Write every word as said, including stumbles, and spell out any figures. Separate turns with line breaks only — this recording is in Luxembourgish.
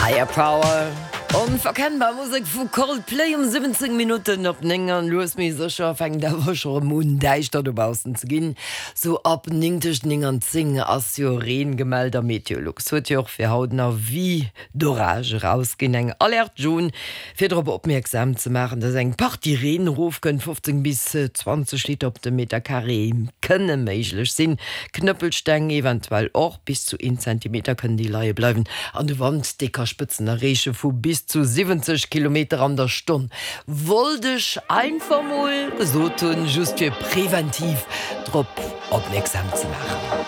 Firepower. Unverkennbar Musik vu Coldplay um siebzehn Minuten op Ningern los mir secher fängt der wocher Mund deichter dobausen zu ginn. So ab ningtecht Ningern zing as jo reen gemelder Meteorolog. So joch fir hautner wie d'Orage rausgin eng Alert June fir op opmerksam zu machen, dats eng Party Reenruf kën fünfzehn bis zwanzig Liter op de Meter Carré kënne meiglech sinn. Knöppelstäng eventuell och bis zu ein Zentimeter können die Laie bleiben. An de Wand dicker Spitzener Reche vu bis zu siebzig Kilometer an der Stunde. Wolltech einfach mal so tun, just für präventiv drauf aufmerksam zu machen.